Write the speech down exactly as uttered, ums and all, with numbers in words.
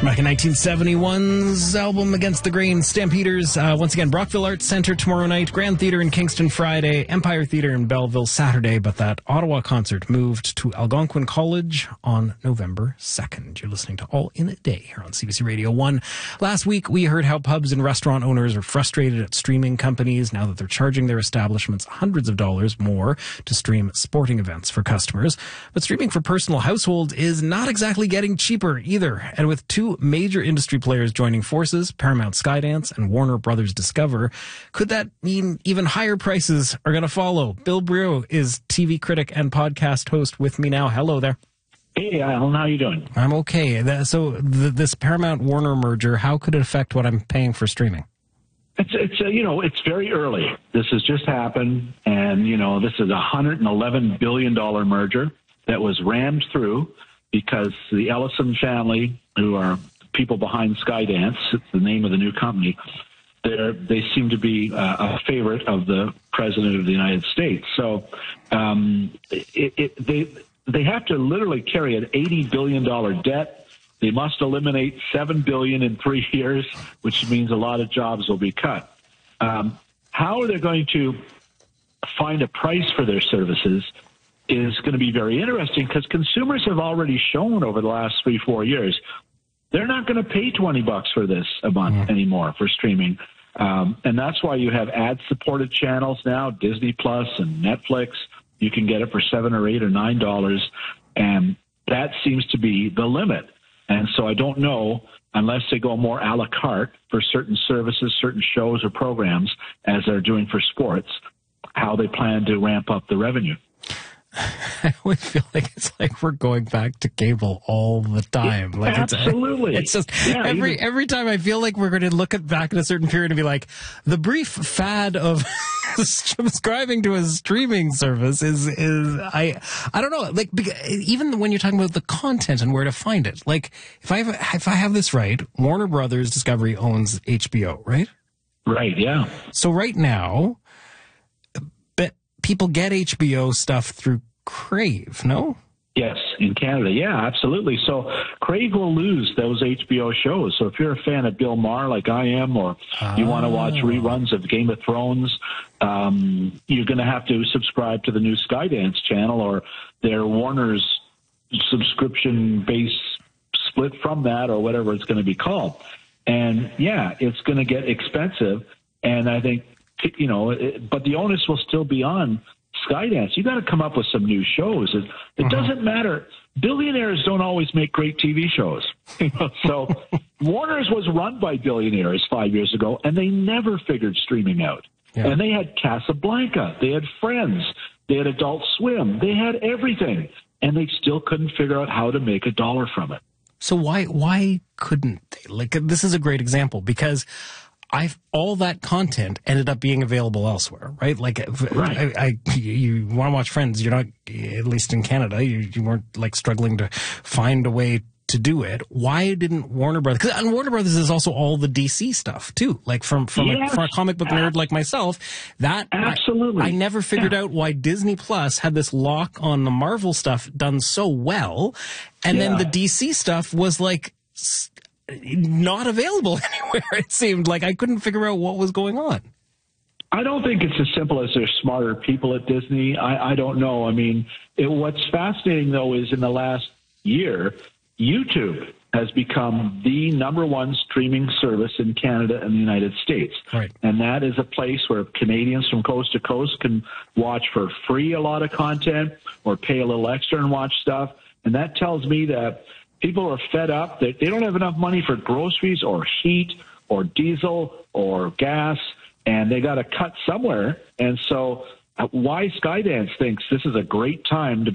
Back in nineteen seventy-one's album Against the Grain, Stampeders. Uh, once again, Brockville Arts Centre tomorrow night, Grand Theatre in Kingston Friday, Empire Theatre in Belleville Saturday, but that Ottawa concert moved to Algonquin College on November second. You're listening to All in a Day here on C B C Radio one. Last week, we heard how pubs and restaurant owners are frustrated at streaming companies now that they're charging their establishments hundreds of dollars more to stream sporting events for customers. But streaming for personal households is not exactly getting cheaper either. And with two major industry players joining forces, Paramount Skydance and Warner Brothers Discover, could that mean even higher prices are going to follow? Bill Brew is T V critic and podcast host with me now. Hello there. Hey, Alan, how are you doing? I'm okay. So th- this Paramount-Warner merger, how could it affect what I'm paying for streaming? It's, it's uh, you know, it's very early. This has just happened, and, you know, this is a one hundred eleven billion dollars merger that was rammed through because the Ellison family, who are people behind Skydance, it's the name of the new company, they're, they seem to be uh, a favorite of the President of the United States. So um, it, it, they they have to literally carry an eighty billion dollars debt. They must eliminate seven billion dollars in three years, which means a lot of jobs will be cut. Um, how are they going to find a price for their services is going to be very interesting because consumers have already shown over the last three, four years, they're not going to pay twenty bucks for this a month mm-hmm. anymore for streaming. Um, and that's why you have ad-supported channels now, Disney Plus and Netflix. You can get it for seven or eight or nine dollars. And that seems to be the limit. And so I don't know, unless they go more a la carte for certain services, certain shows or programs, as they're doing for sports, how they plan to ramp up the revenue. I always feel like it's like we're going back to cable all the time. Like Absolutely. It's, it's just yeah, every even, every time I feel like we're going to look at back at a certain period and be like, the brief fad of subscribing to a streaming service is is I I don't know. Like even when you're talking about the content and where to find it. Like if I have, if I have this right, Warner Brothers Discovery owns H B O, right? Right. Yeah. So right now, people get H B O stuff through Crave, no? Yes, in Canada. Yeah, absolutely. So Crave will lose those H B O shows. So if you're a fan of Bill Maher like I am, or oh. you want to watch reruns of Game of Thrones, um, you're going to have to subscribe to the new Skydance channel or their Warner's subscription-based split from that or whatever it's going to be called. And, yeah, it's going to get expensive. And I think You know, it, but the onus will still be on Skydance. You got to come up with some new shows. It, it uh-huh. doesn't matter. Billionaires don't always make great T V shows. So Warner's was run by billionaires five years ago, and they never figured streaming out. Yeah. And they had Casablanca. They had Friends. They had Adult Swim. They had everything, and they still couldn't figure out how to make a dollar from it. So why why couldn't they? Like, this is a great example because I've all that content ended up being available elsewhere, right? Like, right. I, I, you want to watch Friends, you're not, at least in Canada, you, you weren't like struggling to find a way to do it. Why didn't Warner Brothers? Because and Warner Brothers is also all the D C stuff too. Like from from, yes. a, from a comic book nerd like myself, that absolutely, I, I never figured yeah. out why Disney Plus had this lock on the Marvel stuff done so well, and yeah. then the D C stuff was like not available anywhere. It seemed like I couldn't figure out what was going on. I don't think it's as simple as there's smarter people at Disney. I, I don't know. I mean, it, what's fascinating, though, is in the last year, YouTube has become the number one streaming service in Canada and the United States. Right. And that is a place where Canadians from coast to coast can watch for free a lot of content or pay a little extra and watch stuff. And that tells me that people are fed up. They, they don't have enough money for groceries or heat or diesel or gas, and they got to cut somewhere. And so uh, why Skydance thinks this is a great time to